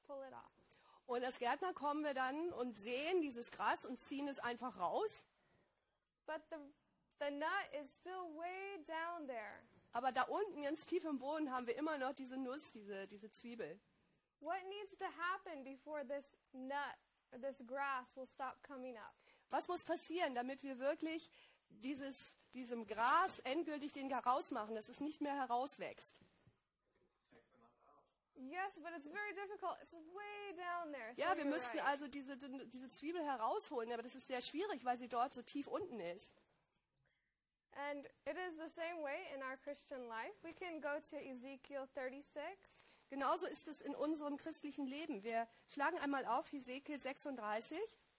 pull it off. Und als Gärtner kommen wir dann und sehen dieses Gras und ziehen es einfach raus. But the nut is still way down there. Aber da unten, ganz tief im Boden, haben wir immer noch diese Nuss, diese Zwiebel. What needs to happen before this nut, or this grass will stop coming up? Was muss passieren, damit wir wirklich diesem Gras endgültig den Garaus machen, dass es nicht mehr herauswächst? Yes, but it's very difficult. It's way down there. So Ja, wir you're müssten right. also diese Zwiebel herausholen, aber das ist sehr schwierig, weil sie dort so tief unten ist. And it is the same way in our Christian life. We can go to Ezekiel 36. Genauso ist es in unserem christlichen Leben. Wir schlagen einmal auf Hesekiel 36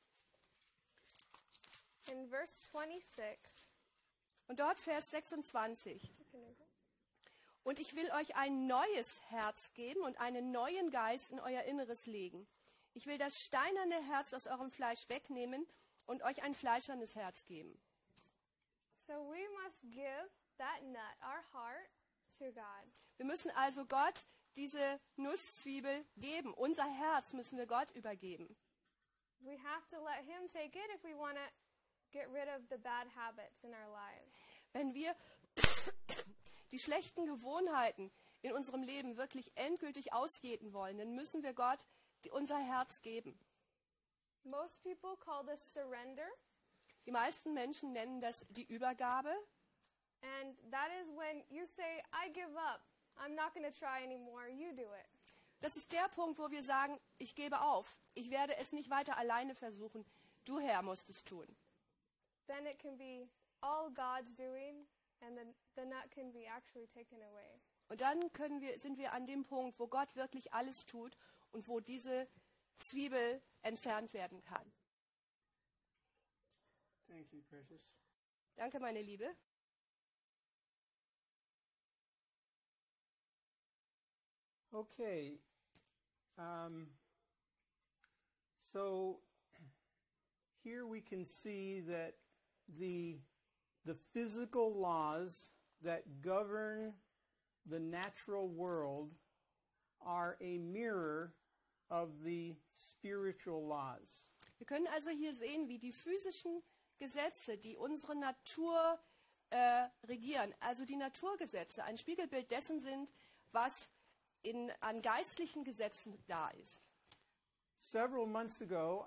In verse 26. und dort Vers 26. Und ich will euch ein neues Herz geben und einen neuen Geist in euer Inneres legen. Ich will das steinerne Herz aus eurem Fleisch wegnehmen und euch ein fleischernes Herz geben. So we must give that nut, our heart, to God. Wir müssen also Gott diese Nusszwiebel geben. Unser Herz müssen wir Gott übergeben. We have to let Him take it if we want to get rid of the bad habits in our lives. Wenn wir die schlechten Gewohnheiten in unserem Leben wirklich endgültig ausjäten wollen, dann müssen wir Gott unser Herz geben. Most people call this surrender, Die meisten Menschen nennen das die Übergabe. and that is when you say, I give up. I'm not going to try anymore. You do it. Das ist der Punkt, wo wir sagen, ich gebe auf. Ich werde es nicht weiter alleine versuchen. Du, Herr, musst es tun. Then it can be all God's doing, and the nut can be actually taken away. Und dann sind wir an dem Punkt, wo Gott wirklich alles tut und wo diese Zwiebel entfernt werden kann. Thank you, Precious. Danke, meine Liebe. Okay. So here we can see that the physical laws that govern the natural world are a mirror of the spiritual laws. Wir können also hier sehen, wie die physischen Gesetze, die unsere Natur regieren, also die Naturgesetze, ein Spiegelbild dessen sind, was an geistlichen Gesetzen da ist. Several months ago,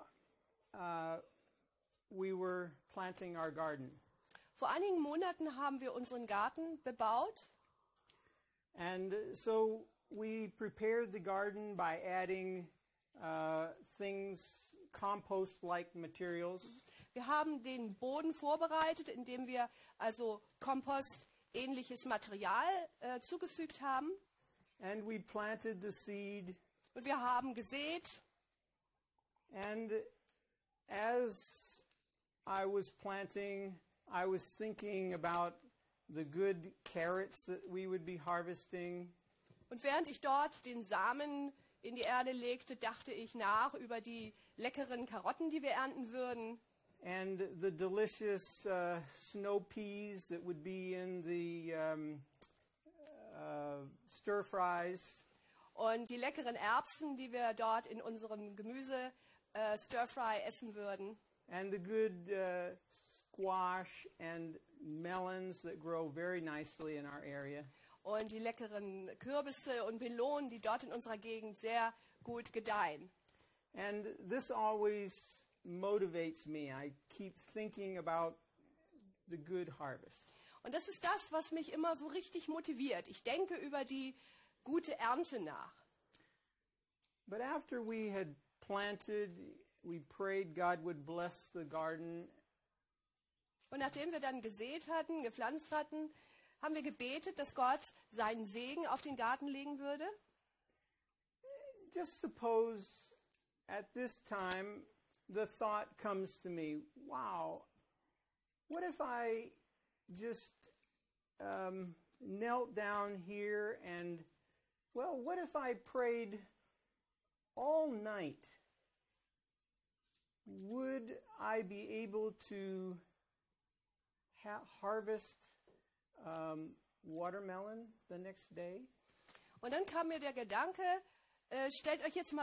we were planting our garden. Vor einigen Monaten haben wir unseren Garten bebaut. And so we prepared the garden by adding things, compost-like materials. Wir haben den Boden vorbereitet, indem wir also Kompost-ähnliches Material zugefügt haben. And we planted the seed. Und wir haben gesät. And as I was planting, I was thinking about the good carrots that we would be harvesting. Und während ich dort den Samen in die Erde legte, dachte ich nach über die leckeren Karotten, die wir ernten würden. And the delicious snow peas that would be in the stir fries. Und die leckeren Erbsen, die wir dort in unserem Gemüse Stir-Fry essen würden. And the good squash and melons that grow very nicely in our area. Und die leckeren Kürbisse und Melonen, die dort in unserer Gegend sehr gut gedeihen. And this always motivates me. I keep thinking about the good harvest. Und das ist das, was mich immer so richtig motiviert. Ich denke über die gute Ernte nach. But after we had planted, we prayed God would bless the garden. Und nachdem wir dann gesät hatten, gepflanzt hatten, haben wir gebetet, dass Gott seinen Segen auf den Garten legen würde. Just suppose at this time the thought comes to me, wow, what if I just knelt down here and, well, what if I prayed all night? Would I be able to harvest watermelon the next day? Und dann kam mir der Gedanke, stellt euch jetzt mal